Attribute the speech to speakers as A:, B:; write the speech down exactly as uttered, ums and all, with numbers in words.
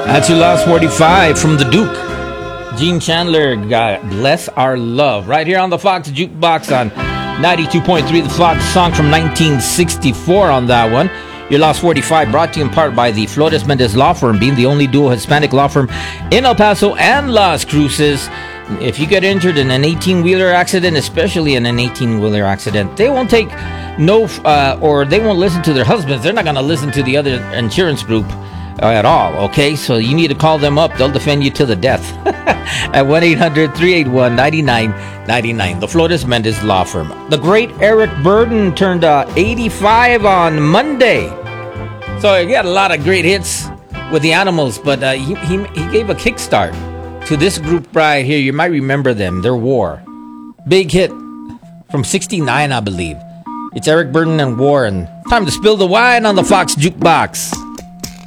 A: That's your last forty-five from the Duke. Gene Chandler, God Bless Our Love. Right here on the Fox Jukebox on ninety-two point three. The Fox song from nineteen sixty-four on that one. Your last forty-five brought to you in part by the Flores Mendez Law Firm, being the only dual Hispanic law firm in El Paso and Las Cruces. If you get injured in an eighteen-wheeler accident, especially in an eighteen-wheeler accident, they won't take no, uh, or they won't listen to their husbands. They're not going to listen to the other insurance group uh, at all, okay? So you need to call them up. They'll defend you to the death at one eight hundred three eight one nine nine nine nine. The Flores Mendez Law Firm. The great Eric Burdon turned uh, eighty-five on Monday. So he got a lot of great hits with the Animals, but uh, he, he, he gave a kickstart to this group right here. You might remember them. They're War. Big hit from sixty-nine, I believe. It's Eric Burdon and War, and time to spill the wine on the Fox Jukebox.